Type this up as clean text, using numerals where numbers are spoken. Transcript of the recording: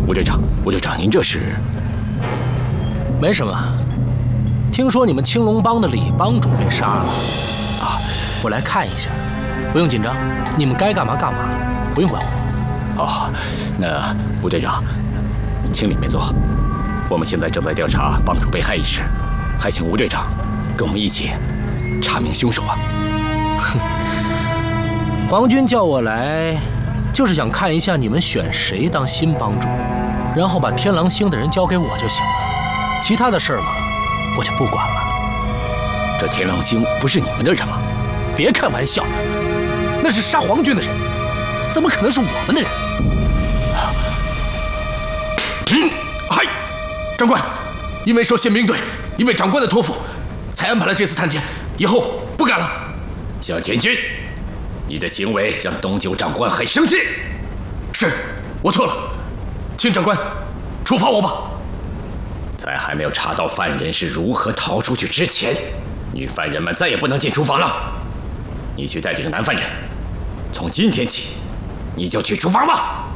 吴队长，您这是？ 没什么。听说你们青龙帮的李帮主被杀了啊，我来看一下。不用紧张，你们该干嘛干嘛，不用管我。 哦，那吴队长，请里面坐。我们现在正在调查帮主被害一事，还请吴队长跟我们一起查明凶手啊！ 哼，皇军叫我来，就是想看一下你们选谁当新帮主，然后把天狼星的人交给我就行了。其他的事儿嘛，我就不管了。 这天狼星不是你们的人吗？ 别开玩笑，那是杀皇军的人，怎么可能是我们的人？嗨，长官，因为受宪兵队一位长官的托付，才安排了这次探监，以后不敢了。 小田君，你的行为让东九长官很生气。 是，我错了，请长官处罚我吧。 在还没有查到犯人是如何逃出去之前，女犯人们再也不能进厨房了。你去带几个男犯人，从今天起，你就去厨房吧。